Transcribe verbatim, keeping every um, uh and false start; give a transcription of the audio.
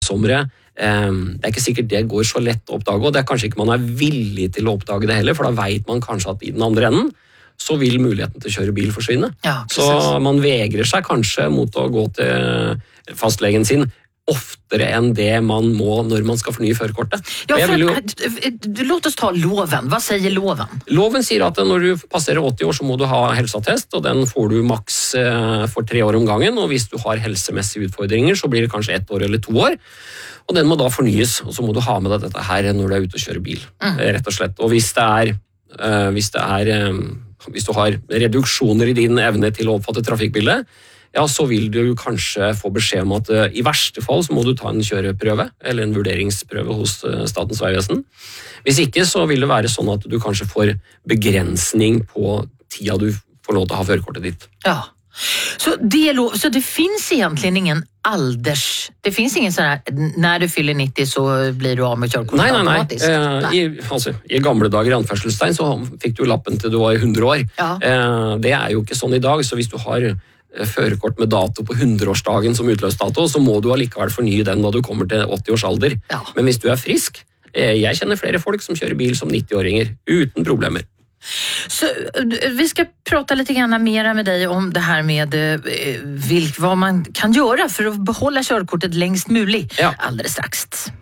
langsommere. Det er ikke sikkert det går så lett å oppdage, og det er kanskje ikke man er villig til å oppdage det heller, for da vet man kanskje at i den andre enden så vil muligheten til å kjøre bil forsvinne. Ja, så man vegrer seg kanskje mot å gå til fastlegen sin oftere enn det man må når man skal fornye førerkortet. Ja, for, jo... låt oss ta loven. Hva sier loven? Loven sier at når du passerer åtti år så må du ha helseattest, og den får du maks for tre år om gangen, og hvis du har helsemessige utfordringer så blir det kanskje ett år eller to år. Og den må da fornyes, og så må du ha med deg dette her når du er ute og kjører bil, mm. rett og slett. Og hvis det er, uh, hvis det er um, hvis du har reduksjoner i din evne til å oppfatte trafikkbildet, ja, så vil du kanskje få beskjed om at uh, i verste fall så må du ta en kjøreprøve, eller en vurderingsprøve hos uh, Statens vegvesen. Hvis ikke så vil det være sånn at du kanskje får begrensning på tida du får lov til å ha førerkortet ditt. Ja. Så det, så det finns egentligen ingen alders... Det finns ingen sån här, när du fyller nittio så blir du av med körkortet nei, nei, nei. automatisk? Eh, nei. I, altså, I gamle dager i anførselstegn så fikk du lappen til du var hundre år. Ja. Eh, det er jo ikke sånn i dag, så hvis du har førerkort med dato på hundreårsdagen som utløsdato, så må du allikevel fornye den da du kommer til åtti års alder. Ja. Men hvis du er frisk, eh, jeg kjenner flere folk som kjører bil som nitti-åringer, uten problemer. Så vi ska prata lite grann mer med dig om det här med vilk, vad man kan göra för att behålla körkortet längst möjligt ja. alldeles strax.